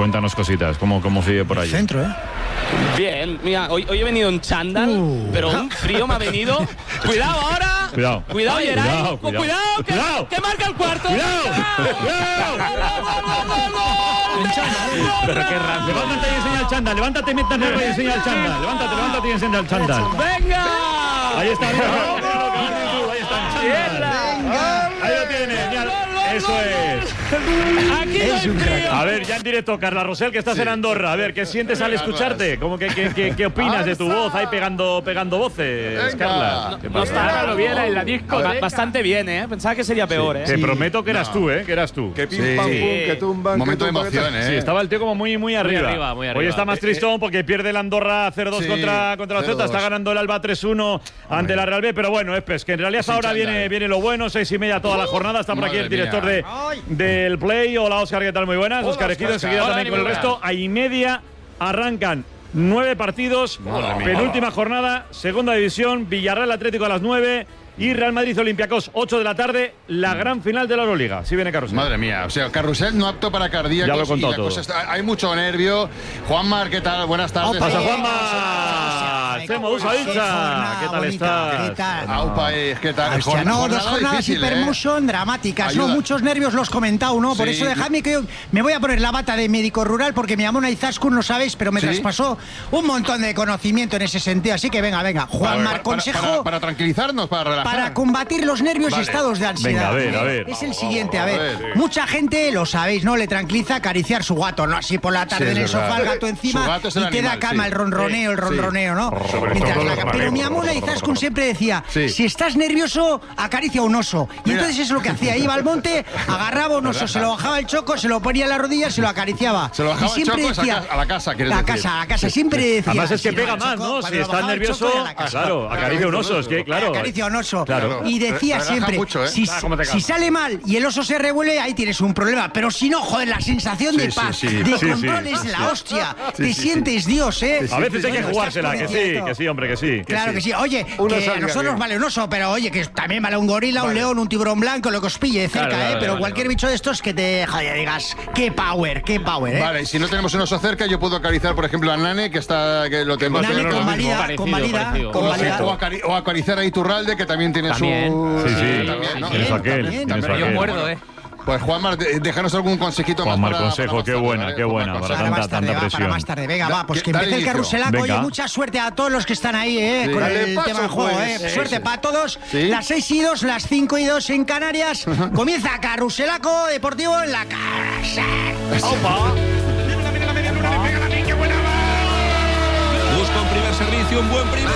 Cuéntanos cositas, ¿cómo sigue por allí? Centro, Bien, mira, hoy he venido en chándal, pero un frío me ha venido. Cuidado ahora. Cuidado, Geray. Cuidado, que marca el cuarto. Cuidado. Pero qué rápido. Levántate y enseña el chándal. Levántate mientras Nerva y enseña el chándal. Levántate y enseña el chándal. ¡Venga! Ahí está, ahí está el chándal. Ahí lo tienes. Eso es. Aquí es un frío. A ver, ya en directo, Carla Rosell, que estás en Andorra. A ver, ¿qué sientes al escucharte? ¿Qué opinas de tu voz ahí pegando voces, Carla? No está lo bien en la disco. Bastante bien, ¿eh? Pensaba que sería peor, ¿eh? Te prometo que eras tú, ¿eh? Que eras tú. Que pim, pam, pum, que tumban. Momento de emoción, ¿eh? Sí, estaba el tío como muy arriba. Hoy está más tristón porque pierde el Andorra 0-2 contra la Celta. Está ganando el Alba 3-1 ante la Real B. Pero bueno, es que en realidad ahora viene lo bueno. 6:30 toda la jornada. Está por aquí el director del Play. Hola, Óscar, ¿qué tal? Muy buenas. Óscar Ejido, enseguida también con el resto. A y media arrancan 9 partidos. Penúltima jornada, segunda división. Villarreal Atlético a las 9. Y Real Madrid Olympiacos, 8 de la tarde, la gran final de la Euroliga. Sí viene Carrusel. Madre mía, o sea, Carrusel no apto para cardíacos. Ya lo he contado todo. Hay mucho nervio. Juanmar, ¿qué tal? Buenas tardes. ¡Pasa, Juanmar! ¡Chemo Usailza! ¿Qué tal estás? ¿Qué tal? Aupa, ¿qué tal? Hostia, no, dos jornadas difícil, hipermotion dramáticas, Ayuda. ¿no? Muchos nervios los comentado, ¿no? Por Sí. eso dejadme que yo me voy a poner la bata de médico rural porque me llamó una Izaskun, no sabéis, pero me ¿Sí? traspasó un montón de conocimiento en ese sentido. Así que venga, Juanmar, consejo para tranquilizarnos, para relajar. para combatir los nervios y estados de ansiedad. Venga, a ver. Es el siguiente, a ver. Mucha gente, lo sabéis, ¿no? Le tranquiliza acariciar su gato, ¿no? Así por la tarde Sí, en el es sofá, verdad. el gato encima Su gato es el y te da animal, cama sí. el ronroneo, ¿no? Pero mi amona Izaskun siempre decía, Sí. si estás nervioso, acaricia un oso. Y entonces eso es lo que hacía. Iba al monte, agarraba un oso, se lo bajaba el choco, se lo ponía en la rodilla, se lo acariciaba. Se lo bajaba y siempre el choco decía, a la casa, ¿quieres decir? a la casa. Siempre decía. Además es que sí, pega el más, choco, ¿no? cuando Si lo estás bajaba el nervioso, choco, y a la casa. claro, acaricia un oso, es que claro. Acaricia un oso. Claro. Y decía Relaja siempre, mucho, ¿eh? si sale mal y el oso se revuelve, ahí tienes un problema. Pero si no, joder, la sensación de paz, de control es la hostia. Te sientes Dios, ¿eh? A veces hay que Bueno, jugársela, estás que sí, hombre, que sí. Claro que sí. Oye, que a nosotros vale un oso, pero oye, que también vale un gorila, un león, un tiburón blanco, lo que os pille de cerca, pero cualquier bicho de estos que te digas, qué power, ¿eh? Vale, si no tenemos un oso cerca, yo puedo acariciar, por ejemplo, a Nane, que lo tenemos. Nane convalida. O acariciar a Iturralde, que también tiene su... Sí. También, ¿no? Tienes aquel. Yo muerdo, Pues Juanmar, déjanos algún consejito Juanmar, más consejo, qué buena, para tanta presión. Para más tarde, venga, va, pues que Dale empiece el inicio. carruselaco. Venga. Oye, mucha suerte a todos los que están ahí, con Dale el paso, tema del juego, pues. Suerte para todos. Sí. Las 6:02, las 5:02 en Canarias. Comienza carruselaco deportivo en la casa. ¡Opa! Busca un primer servicio, un buen primer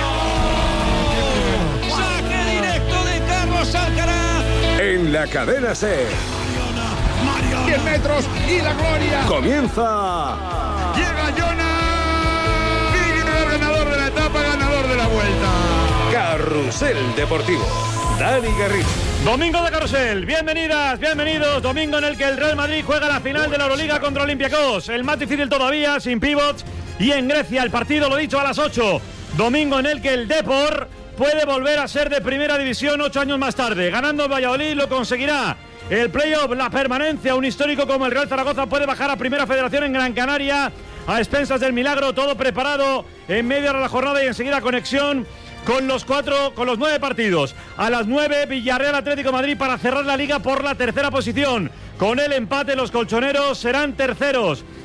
saque directo de Carlos Alcaraz. En la cadena SER. 10 metros y la gloria. Comienza. Llega Jonas. Ganador de la etapa, ganador de la vuelta. Carrusel Deportivo. Dani Garrido. Domingo de Carrusel, bienvenidas, bienvenidos. Domingo en el que el Real Madrid juega la final de la Euroliga contra Olympiacos. El más difícil todavía, sin pivots. Y en Grecia el partido, lo dicho, a las 8. Domingo en el que el Depor puede volver a ser de primera división 8 años más tarde. Ganando el Valladolid lo conseguirá. El playoff, la permanencia, un histórico como el Real Zaragoza puede bajar a Primera Federación en Gran Canaria a expensas del milagro, todo preparado en medio de la jornada y enseguida conexión con los 9 partidos. A las 9, Villarreal Atlético de Madrid para cerrar la liga por la tercera posición. Con el empate, los colchoneros serán terceros.